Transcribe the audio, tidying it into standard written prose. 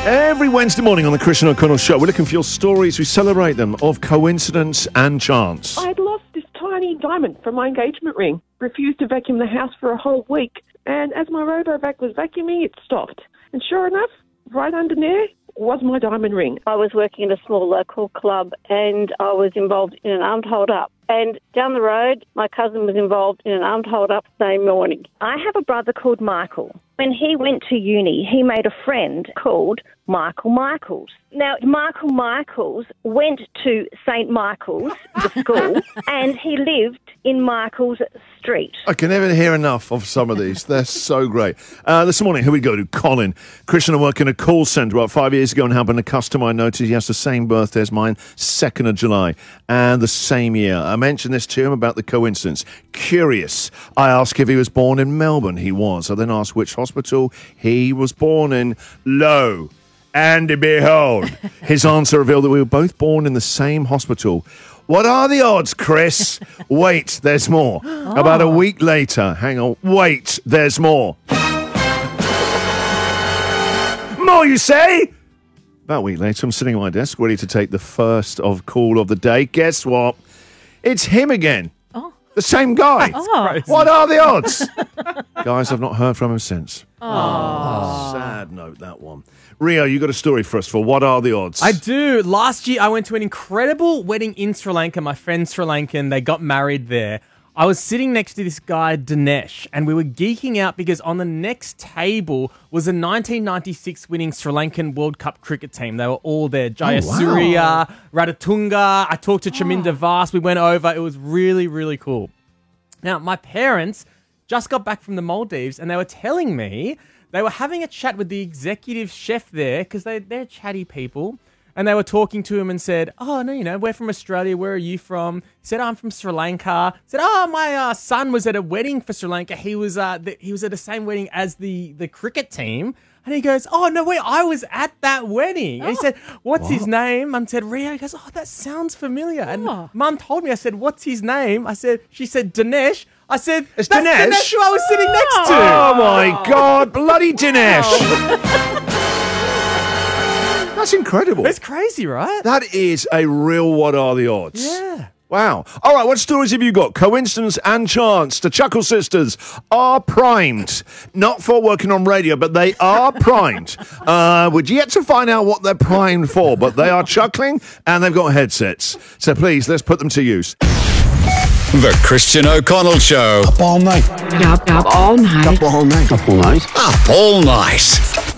Every Wednesday morning on the Christian O'Connell Show, we're looking for your stories. We celebrate them of coincidence and chance. I'd lost this tiny diamond from my engagement ring. Refused to vacuum the house for a whole week. And as my RoboVac was vacuuming, it stopped. And sure enough, right under there was my diamond ring. I was working at a small local club and I was involved in an armed hold-up. And down the road, my cousin was involved in an armed hold-up the same morning. I have a brother called Michael. When he went to uni, he made a friend called Michael Michaels. Now, Michael Michaels went to St. Michael's, the school, and he lived in Michael's Street. I can never hear enough of some of these. They're so great. This morning, who we go to? Colin. Christian, I work in a call centre about 5 years ago and helping a customer. I noticed he has the same birthday as mine, 2nd of July, and the same year. I mentioned this to him about the coincidence. Curious. I asked if he was born in Melbourne. He was. I then asked which hospital he was born in. Lo and behold, his answer revealed that we were both born in the same hospital. What are the odds, Chris? Wait, there's more. About a week later, hang on, wait, there's more. More, you say? About a week later, I'm sitting at my desk, ready to take the first call of the day. Guess what? It's him again. The same guy. What are the odds? Guys, I've not heard from him since. Sad note, that one. Rio, you got a story for us for What Are the Odds? I do. Last year, I went to an incredible wedding in Sri Lanka. My friend's Sri Lankan. They got married there. I was sitting next to this guy, Dinesh, and we were geeking out because on the next table was a 1996 winning Sri Lankan World Cup cricket team. They were all there. Jayasuriya, Radatunga. I talked to Chaminda Vas. We went over. It was really, really cool. Now, my parents just got back from the Maldives and they were telling me they were having a chat with the executive chef there because they're chatty people. And they were talking to him and said, oh, no, we're from Australia. Where are you from? He said, I'm from Sri Lanka. He said, my son was at a wedding for Sri Lanka. He was at the same wedding as the cricket team. And he goes, oh, no, wait, I was at that wedding. And he said, what's his name? Mum said, Rio. He goes, oh, that sounds familiar. And Mum told me, I said, what's his name? She said, Dinesh. I said, it's that's Dinesh who I was sitting next to. Oh, my God, bloody Dinesh. That's incredible. It's crazy, right? That is a real What Are the Odds? Yeah. Wow. All right, what stories have you got? Coincidence and chance. The Chuckle Sisters are primed. Not for working on radio, but they are primed. We're yet to find out what they're primed for, but they are chuckling and they've got headsets. So please, let's put them to use. The Christian O'Connell Show. Up all night. Up all night. Up all night. Up all night. Up all night.